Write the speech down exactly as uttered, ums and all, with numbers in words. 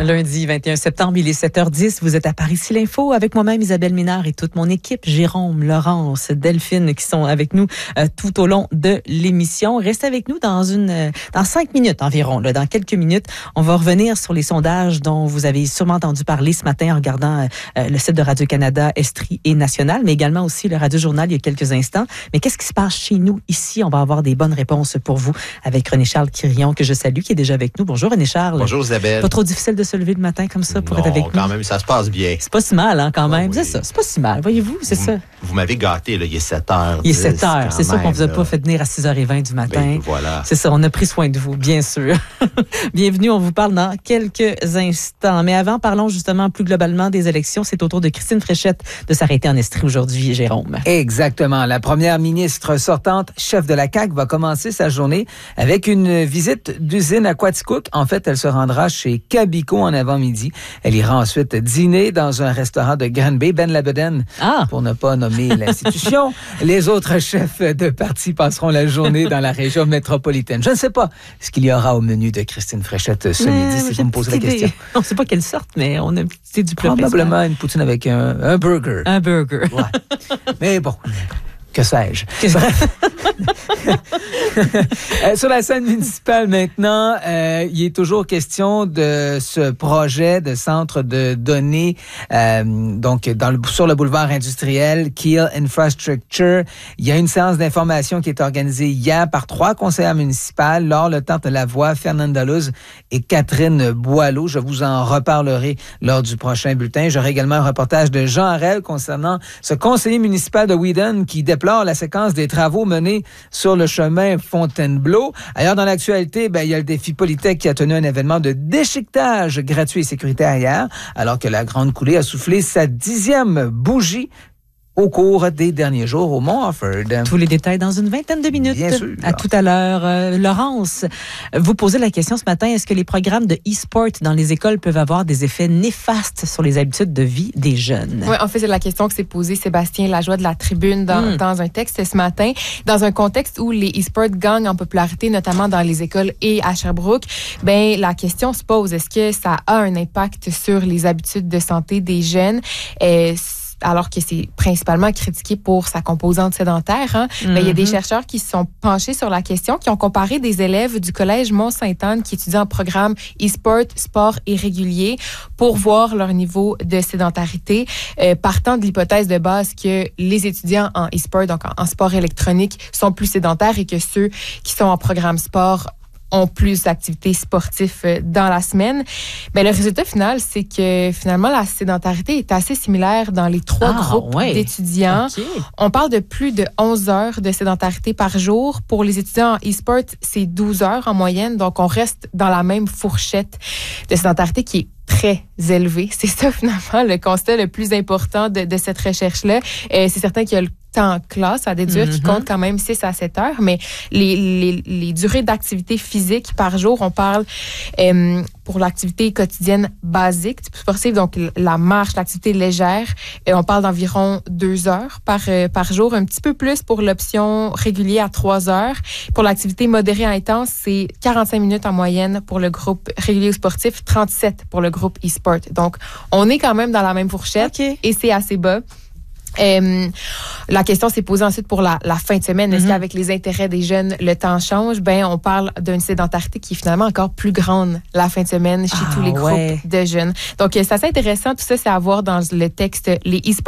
Lundi vingt et un septembre, il est sept heures dix. Vous êtes à Par-Ici l'Info avec moi-même, Isabelle Ménard, et toute mon équipe, Jérôme, Laurence, Delphine, qui sont avec nous euh, tout au long de l'émission. Restez avec nous dans une, euh, dans cinq minutes environ. Là, dans quelques minutes, on va revenir sur les sondages dont vous avez sûrement entendu parler ce matin en regardant euh, le site de Radio-Canada, Estrie et National, mais également aussi le Radio-Journal il y a quelques instants. Mais qu'est-ce qui se passe chez nous ici? On va avoir des bonnes réponses pour vous avec René-Charles Quirion, que je salue, qui est déjà avec nous. Bonjour René-Charles. Bonjour Isabelle. Pas trop difficile de se lever le matin comme ça pour non, être avec nous? quand même, ça se passe bien. C'est pas si mal, hein, quand même. Oh, oui. C'est ça, c'est pas si mal. Voyez-vous, c'est vous, ça. Vous m'avez gâté, là. Il est sept heures. Il est sept heures. C'est sûr qu'on vous a là. pas fait venir à six heures vingt du matin. Ben, voilà. C'est ça, on a pris soin de vous, bien sûr. Bienvenue, on vous parle dans quelques instants. Mais avant, parlons justement plus globalement des élections. C'est au tour de Christine Fréchette de s'arrêter en Estrie aujourd'hui, Jérôme. Exactement. La première ministre sortante, chef de la C A Q, va commencer sa journée avec une visite d'usine à Quaticook. En fait, elle se rendra chez Cabico en avant-midi. Elle ira ensuite dîner dans un restaurant de Granby, Ben Labeden, Ah. pour ne pas nommer l'institution. Les autres chefs de parti passeront la journée dans la région métropolitaine. Je ne sais pas ce qu'il y aura au menu de Christine Fréchette ce Mais, midi, si vous me posez la idée. question. On ne sait pas quelle sorte, mais on a une petite idée du plat Probablement principal. une poutine avec un, un burger. Un burger. Ouais. Mais bon, que sais-je. Qu'est-ce- Bref. Euh, sur la scène municipale maintenant, euh, il est toujours question de ce projet de centre de données euh, donc dans le, sur le boulevard industriel Keel Infrastructure. Il y a une séance d'information qui est organisée hier par trois conseillères municipales, Laure Letarte-Lavoie, Fernanda Luz et Catherine Boileau. Je vous en reparlerai lors du prochain bulletin. J'aurai également un reportage de Jean Harel concernant ce conseiller municipal de Whedon qui déplore la séquence des travaux menés sur le chemin Fontainebleau. Ailleurs dans l'actualité, ben, il y a le défi Polytech qui a tenu un événement de déchiquetage gratuit et sécuritaire hier, alors que la Grande Coulée a soufflé sa dixième bougie au cours des derniers jours au Mont-Offord. Tous les détails dans une vingtaine de minutes. Bien sûr. À tout à l'heure. Euh, Laurence, vous posez la question ce matin, est-ce que les programmes de e-sport dans les écoles peuvent avoir des effets néfastes sur les habitudes de vie des jeunes? Oui, en fait, c'est la question que s'est posée Sébastien Lajoie de la Tribune dans, Mm. dans un texte ce matin. Dans un contexte où les e-sports gagnent en popularité, notamment dans les écoles et à Sherbrooke, ben la question se pose, est-ce que ça a un impact sur les habitudes de santé des jeunes? Euh, alors que c'est principalement critiqué pour sa composante sédentaire. Hein. Mm-hmm. Ben, il y a des chercheurs qui se sont penchés sur la question, qui ont comparé des élèves du collège Mont-Sainte-Anne qui étudient en programme e-sport, sport et régulier pour voir leur niveau de sédentarité, euh, partant de l'hypothèse de base que les étudiants en e-sport, donc en, en sport électronique, sont plus sédentaires et que ceux qui sont en programme sport ont plus d'activités sportives dans la semaine. Mais le résultat final, c'est que finalement, la sédentarité est assez similaire dans les trois Ah, groupes ouais. d'étudiants. Okay. On parle de plus de onze heures de sédentarité par jour. Pour les étudiants en e-sport, c'est douze heures en moyenne. Donc, on reste dans la même fourchette de sédentarité qui est très élevé. C'est ça, finalement, le constat le plus important de, de cette recherche-là. Euh, c'est certain qu'il y a le temps en classe à déduire mm-hmm. qui compte quand même six à sept heures, mais les, les, les durées d'activité physique par jour, on parle euh, pour l'activité quotidienne basique, sportive, donc la marche, l'activité légère, euh, on parle d'environ deux heures par, euh, par jour, un petit peu plus pour l'option régulière à trois heures. Pour l'activité modérée intense, c'est quarante-cinq minutes en moyenne pour le groupe régulier ou sportif, trente-sept pour le groupe e-sport. Donc, on est quand même dans la même fourchette okay. et c'est assez bas. Euh, la question s'est posée ensuite pour la, la fin de semaine. Mm-hmm. Est-ce qu'avec les intérêts des jeunes, le temps change? Ben, on parle d'une sédentarité qui est finalement encore plus grande la fin de semaine chez ah, tous les groupes ouais. de jeunes. Donc, c'est assez intéressant. Tout ça, c'est à voir dans le texte Les e-sports